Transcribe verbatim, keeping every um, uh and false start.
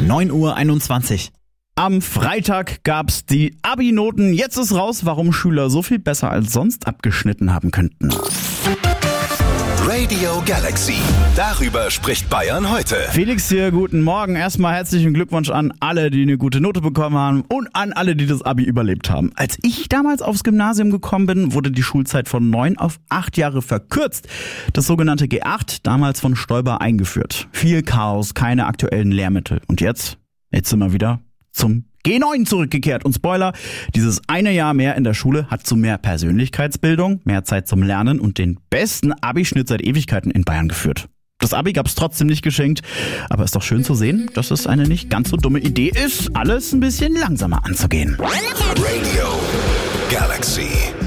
neun Uhr einundzwanzig. Am Freitag gab's die Abi-Noten. Jetzt ist raus, warum Schüler so viel besser als sonst abgeschnitten haben könnten. Radio Galaxy. Darüber spricht Bayern heute. Felix hier, guten Morgen. Erstmal herzlichen Glückwunsch an alle, die eine gute Note bekommen haben und an alle, die das Abi überlebt haben. Als ich damals aufs Gymnasium gekommen bin, wurde die Schulzeit von neun auf acht Jahre verkürzt. Das sogenannte G acht, damals von Stoiber eingeführt. Viel Chaos, keine aktuellen Lehrmittel. Und jetzt, jetzt sind wir wieder zum G neun zurückgekehrt. Und Spoiler, dieses eine Jahr mehr in der Schule hat zu mehr Persönlichkeitsbildung, mehr Zeit zum Lernen und den besten Abischnitt seit Ewigkeiten in Bayern geführt. Das Abi gab's trotzdem nicht geschenkt, aber ist doch schön zu sehen, dass es eine nicht ganz so dumme Idee ist, alles ein bisschen langsamer anzugehen. Radio Galaxy.